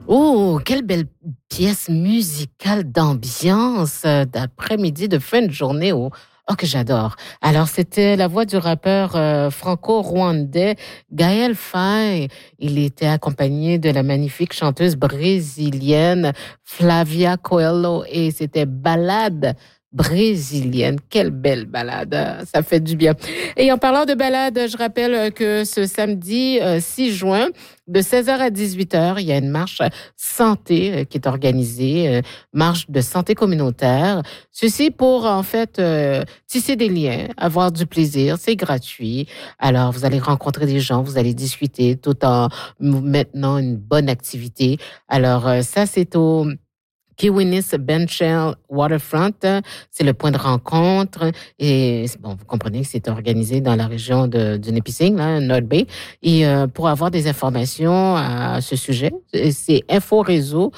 Oh, quelle belle pièce musicale d'ambiance d'après-midi, de fin de journée. Oh, que j'adore. Alors, c'était la voix du rappeur franco-rwandais Gaël Faye. Il était accompagné de la magnifique chanteuse brésilienne Flavia Coelho et c'était Ballade brésilienne. Quelle belle balade. Ça fait du bien. Et en parlant de balade, je rappelle que ce samedi 6 juin, de 16h à 18h, il y a une marche santé qui est organisée, marche de santé communautaire. Ceci pour, en fait, tisser des liens, avoir du plaisir. C'est gratuit. Alors, vous allez rencontrer des gens, vous allez discuter tout en maintenant une bonne activité. Alors, ça, c'est au Kiwanis Benchell Waterfront, c'est le point de rencontre et bon, vous comprenez que c'est organisé dans la région du Nipissing, là, North Bay. Et pour avoir des informations à ce sujet, c'est Info Réseau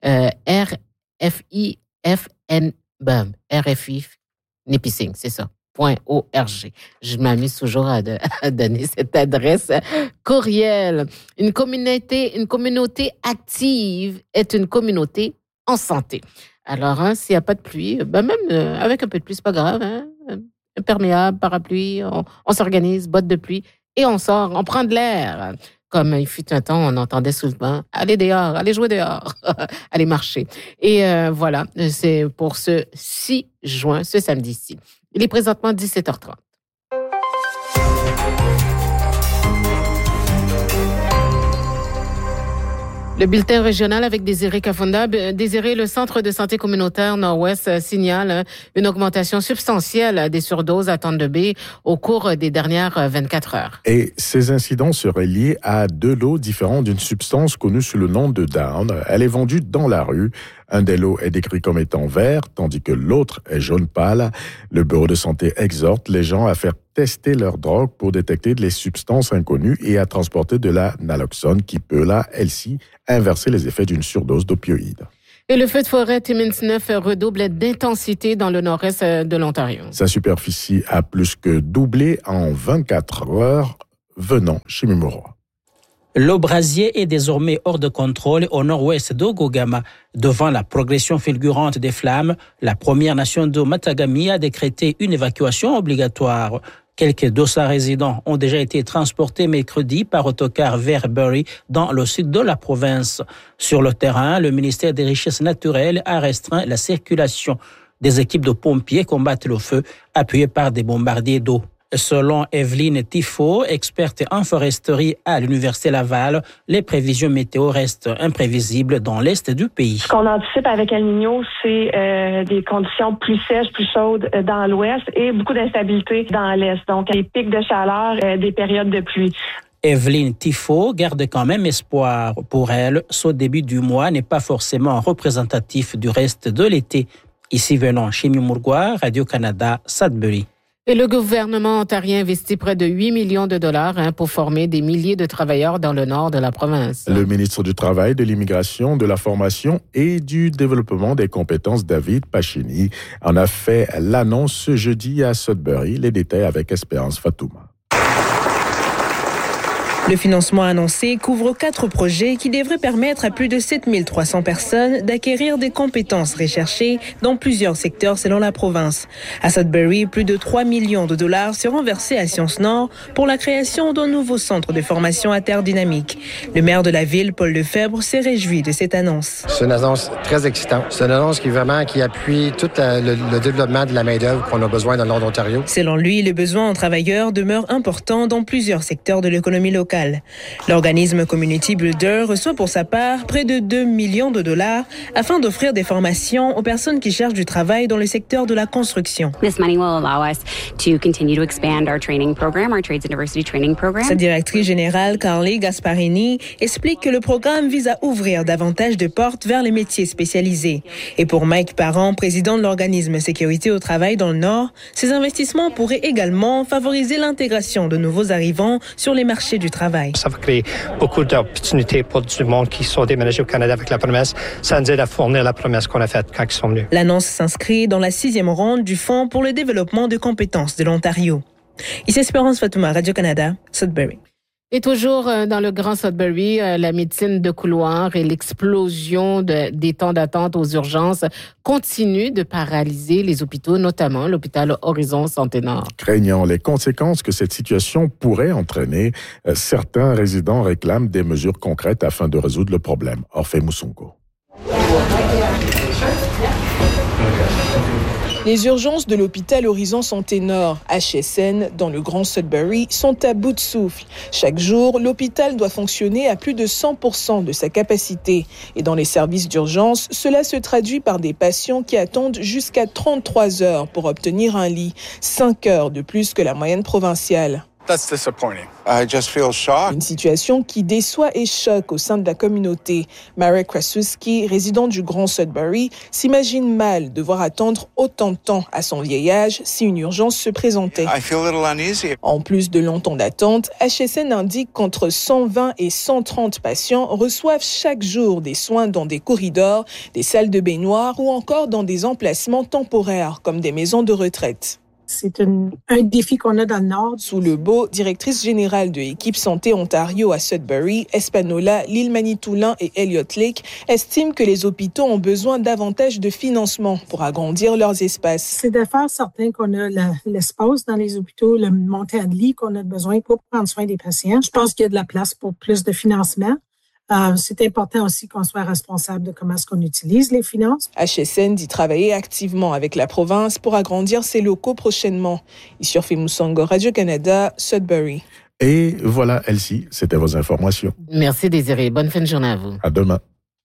RFI Nipissing, c'est ça. .org. Je m'amuse toujours à donner cette adresse courriel. Une communauté active est une communauté en santé. Alors, s'il n'y a pas de pluie, même avec un peu de pluie, c'est pas grave. Imperméable, parapluie, on s'organise, bottes de pluie, et on sort, on prend de l'air. Comme il fut un temps, on entendait souvent « Allez dehors, allez jouer dehors, allez marcher ». Et voilà, c'est pour ce 6 juin, ce samedi-ci. Il est présentement 17h30. Le bulletin régional avec Désiré Kafunda. Désiré, le centre de santé communautaire Nord-Ouest signale une augmentation substantielle des surdoses à Thunder au cours des dernières 24 heures. Et ces incidents seraient liés à deux lots différents d'une substance connue sous le nom de Down. Elle est vendue dans la rue. Un des lots est décrit comme étant vert, tandis que l'autre est jaune pâle. Le bureau de santé exhorte les gens à faire tester leur drogue pour détecter les substances inconnues et à transporter de la naloxone qui peut, là, elle-ci, inverser les effets d'une surdose d'opioïdes. Et le feu de forêt Timmins 9 redouble d'intensité dans le nord-est de l'Ontario. Sa superficie a plus que doublé en 24 heures, venant chez Mimuro. Le brasier est désormais hors de contrôle au nord-ouest d'Ogogama. Devant la progression fulgurante des flammes, la Première Nation de Matagami a décrété une évacuation obligatoire. Quelques 200 résidents ont déjà été transportés mercredi par autocar vers Burry, dans le sud de la province. Sur le terrain, le ministère des Richesses naturelles a restreint la circulation. Des équipes de pompiers combattent le feu, appuyées par des bombardiers d'eau. Selon Evelyne Tifo, experte en foresterie à l'Université Laval, les prévisions météo restent imprévisibles dans l'est du pays. Ce qu'on anticipe avec El Niño, c'est des conditions plus sèches, plus chaudes dans l'ouest et beaucoup d'instabilité dans l'est. Donc, des pics de chaleur, des périodes de pluie. Evelyne Tifo garde quand même espoir. Pour elle, ce début du mois n'est pas forcément représentatif du reste de l'été. Ici venant chez Mimurgua, Radio-Canada, Sudbury. Et le gouvernement ontarien investit près de 8 millions de dollars pour former des milliers de travailleurs dans le nord de la province. Le ministre du Travail, de l'Immigration, de la Formation et du Développement des compétences, David Pachini, en a fait l'annonce ce jeudi à Sudbury. Les détails avec Espérance Fatouma. Le financement annoncé couvre 4 projets qui devraient permettre à plus de 7300 personnes d'acquérir des compétences recherchées dans plusieurs secteurs selon la province. À Sudbury, plus de 3 millions de dollars seront versés à Sciences Nord pour la création d'un nouveau centre de formation à terre dynamique. Le maire de la ville, Paul Lefebvre, s'est réjoui de cette annonce. C'est une annonce très excitante. C'est une annonce qui appuie tout le développement de la main-d'œuvre qu'on a besoin dans le nord d'Ontario. Selon lui, les besoins en travailleurs demeurent importants dans plusieurs secteurs de l'économie locale. L'organisme Community Builder reçoit pour sa part près de 2 millions de dollars afin d'offrir des formations aux personnes qui cherchent du travail dans le secteur de la construction. This money will allow us to continue to expand our training program, our Trades and Diversity Training Program. Sa directrice générale, Carly Gasparini, explique que le programme vise à ouvrir davantage de portes vers les métiers spécialisés. Et pour Mike Parent, président de l'organisme Sécurité au travail dans le Nord, ces investissements pourraient également favoriser l'intégration de nouveaux arrivants sur les marchés du travail. Ça va créer beaucoup d'opportunités pour du monde qui sont déménagés au Canada avec la promesse. Ça nous aide à fournir la promesse qu'on a faite quand ils sont venus. L'annonce s'inscrit dans la 6e ronde du Fonds pour le développement de compétences de l'Ontario. Ici Espérance Fatouma, Radio-Canada, Sudbury. Et toujours dans le Grand Sudbury, la médecine de couloir et l'explosion des temps d'attente aux urgences continuent de paralyser les hôpitaux, notamment l'hôpital Horizon Santé Nord. Craignant les conséquences que cette situation pourrait entraîner, certains résidents réclament des mesures concrètes afin de résoudre le problème. Orphée Moussongo. Les urgences de l'hôpital Horizon Santé Nord, HSN, dans le Grand Sudbury, sont à bout de souffle. Chaque jour, l'hôpital doit fonctionner à plus de 100% de sa capacité. Et dans les services d'urgence, cela se traduit par des patients qui attendent jusqu'à 33 heures pour obtenir un lit, 5 heures de plus que la moyenne provinciale. That's disappointing. I just feel shocked. Une situation qui déçoit et choque au sein de la communauté. Marek Krasuski, résident du Grand Sudbury, s'imagine mal devoir attendre autant de temps à son vieil âge si une urgence se présentait. I feel a little uneasy. En plus de longtemps d'attente, HSN indique qu'entre 120 et 130 patients reçoivent chaque jour des soins dans des corridors, des salles de baignoire ou encore dans des emplacements temporaires comme des maisons de retraite. C'est un défi qu'on a dans le Nord. Sous le beau, directrice générale de Équipe Santé Ontario à Sudbury, Espanola, l'île Manitoulin et Elliott Lake estiment que les hôpitaux ont besoin davantage de financement pour agrandir leurs espaces. C'est de faire certain qu'on a l'espace dans les hôpitaux, le montant de lits qu'on a besoin pour prendre soin des patients. Je pense qu'il y a de la place pour plus de financement. C'est important aussi qu'on soit responsable de comment est-ce qu'on utilise les finances. HSN dit travailler activement avec la province pour agrandir ses locaux prochainement. Ici Orphée Moussongo, Radio-Canada, Sudbury. Et voilà, Elsie, c'était vos informations. Merci Désiré. Bonne fin de journée à vous. À demain.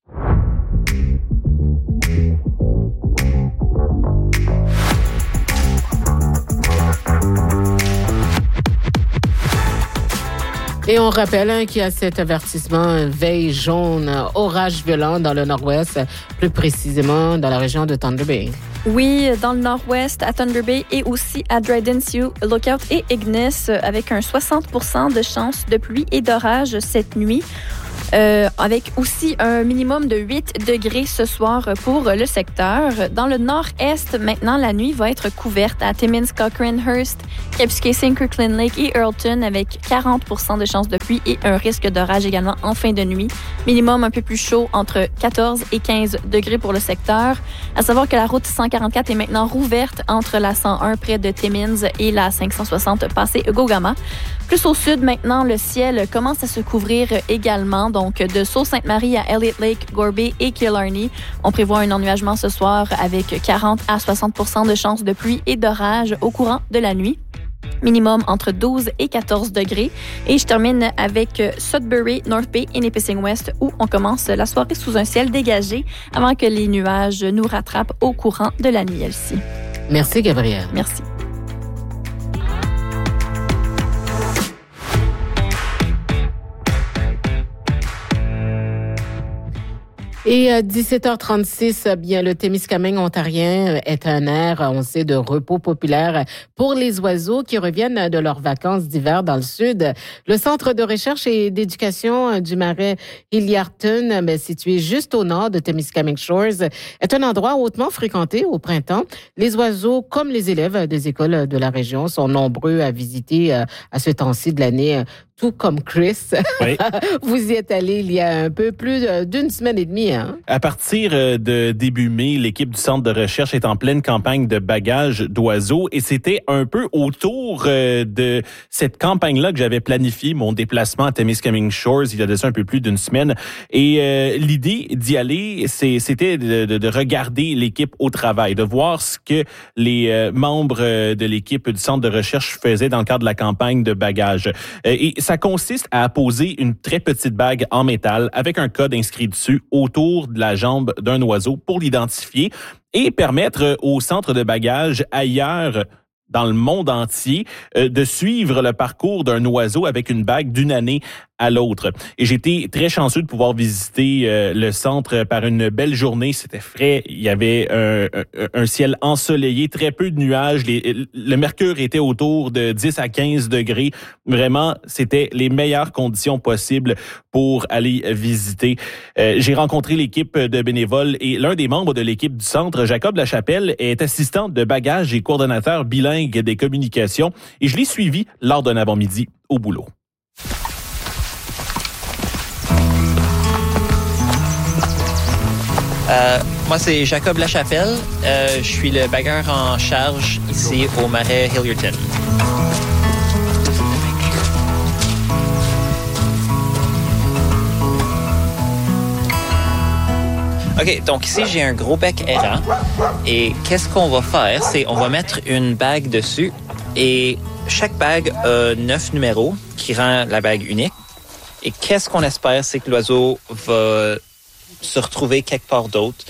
Et on rappelle qu'il y a cet avertissement veille jaune, orage violent dans le nord-ouest, plus précisément dans la région de Thunder Bay. Oui, dans le nord-ouest, à Thunder Bay et aussi à Dryden Sioux, Lookout et Ignis, avec un 60% de chance de pluie et d'orage cette nuit. Avec aussi un minimum de 8 degrés ce soir pour le secteur. Dans le nord-est, maintenant, la nuit va être couverte à Timmins, Cochrane, Hearst, Kipskeising, Kirkland Lake et Earlton avec 40% de chance de pluie et un risque d'orage également en fin de nuit. Minimum un peu plus chaud, entre 14 et 15 degrés pour le secteur. À savoir que la route 144 est maintenant rouverte entre la 101 près de Timmins et la 560 passée Gogama. Plus au sud, maintenant, le ciel commence à se couvrir également. Donc, de Sault-Sainte-Marie à Elliott Lake, Gorby et Killarney. On prévoit un ennuagement ce soir avec 40 à 60% de chances de pluie et d'orage au courant de la nuit. Minimum entre 12 et 14 degrés. Et je termine avec Sudbury, North Bay et Nipissing West où on commence la soirée sous un ciel dégagé avant que les nuages nous rattrapent au courant de la nuit, Elsie. Merci, Gabrielle. Merci. Et à 17h36, bien, le Témiscamingue ontarien est un aire, on sait, de repos populaire pour les oiseaux qui reviennent de leurs vacances d'hiver dans le sud. Le centre de recherche et d'éducation du marais Hilliardton, situé juste au nord de Témiscamingue Shores, est un endroit hautement fréquenté au printemps. Les oiseaux, comme les élèves des écoles de la région, sont nombreux à visiter à ce temps-ci de l'année. Tout comme Chris. Oui. Vous y êtes allé il y a un peu plus d'une semaine et demie. Hein? À partir de début mai, l'équipe du centre de recherche est en pleine campagne de bagages d'oiseaux et c'était un peu autour de cette campagne-là que j'avais planifié mon déplacement à Témiscamingue Shores il y a déjà un peu plus d'une semaine. Et l'idée d'y aller, c'était de regarder l'équipe au travail, de voir ce que les membres de l'équipe du centre de recherche faisaient dans le cadre de la campagne de bagages. Et ça consiste à apposer une très petite bague en métal avec un code inscrit dessus autour de la jambe d'un oiseau pour l'identifier et permettre au centre de bagages ailleurs dans le monde entier de suivre le parcours d'un oiseau avec une bague d'une année à l'autre. Et j'étais très chanceux de pouvoir visiter le centre par une belle journée. C'était frais. Il y avait un ciel ensoleillé, très peu de nuages. Le mercure était autour de 10 à 15 degrés. Vraiment, c'était les meilleures conditions possibles pour aller visiter. J'ai rencontré l'équipe de bénévoles et l'un des membres de l'équipe du centre, Jacob Lachapelle, est assistant de bagages et coordonnateur bilingue des communications. Et je l'ai suivi lors d'un avant-midi au boulot. Moi, c'est Jacob Lachapelle. Je suis le bagueur en charge ici au marais Hilliardton. OK, donc ici, j'ai un gros bec errant. Et qu'est-ce qu'on va faire? C'est on va mettre une bague dessus. Et chaque bague a 9 numéros qui rend la bague unique. Et qu'est-ce qu'on espère? C'est que l'oiseau va se retrouver quelque part d'autre.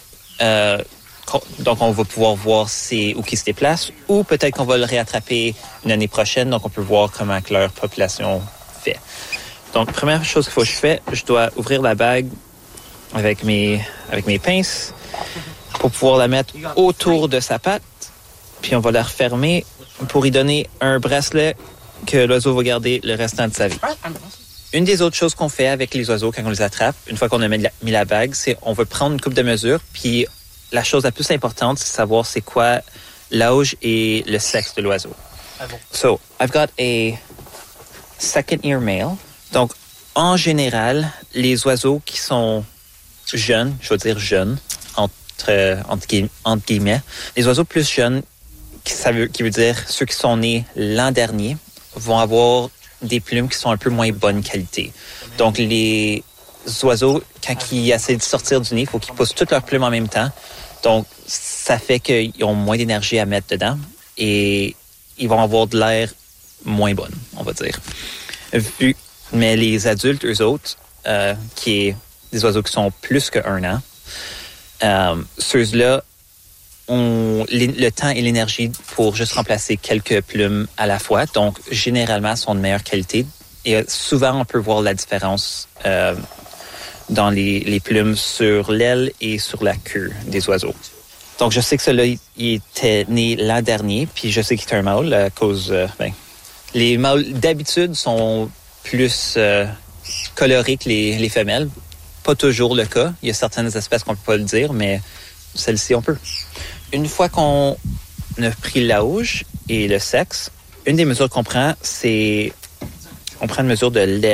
Donc, on va pouvoir voir où il se déplace. Ou peut-être qu'on va le réattraper une année prochaine. Donc, on peut voir comment que leur population fait. Donc, première chose qu'il faut que je fais, je dois ouvrir la bague avec mes pinces pour pouvoir la mettre autour de sa patte. Puis on va la refermer pour y donner un bracelet que l'oiseau va garder le restant de sa vie. Une des autres choses qu'on fait avec les oiseaux quand on les attrape, une fois qu'on a mis la bague, c'est on veut prendre une coupe de mesures. Puis la chose la plus importante, c'est savoir c'est quoi l'âge et le sexe de l'oiseau. So, I've got a second ear male. Donc, en général, les oiseaux qui sont jeunes, je veux dire jeunes, entre guillemets, les oiseaux plus jeunes, qui veut dire ceux qui sont nés l'an dernier, vont avoir des plumes qui sont un peu moins bonne qualité. Donc, les oiseaux, quand ils essaient de sortir du nid, il faut qu'ils poussent toutes leurs plumes en même temps. Donc, ça fait qu'ils ont moins d'énergie à mettre dedans et ils vont avoir de l'air moins bonne, on va dire. Mais les adultes, eux autres, qui est des oiseaux qui sont plus qu'un an, ceux-là ont le temps et l'énergie pour juste remplacer quelques plumes à la fois. Donc, généralement, sont de meilleure qualité. Et souvent, on peut voir la différence dans les plumes sur l'aile et sur la queue des oiseaux. Donc, je sais que celui-là, il était né l'an dernier, puis je sais qu'il est un mâle à cause... les mâles, d'habitude, sont plus colorés que les femelles. Pas toujours le cas. Il y a certaines espèces qu'on peut pas le dire, mais celle-ci, on peut. Une fois qu'on a pris l'âge et le sexe, une des mesures qu'on prend, c'est... On prend une mesure de lait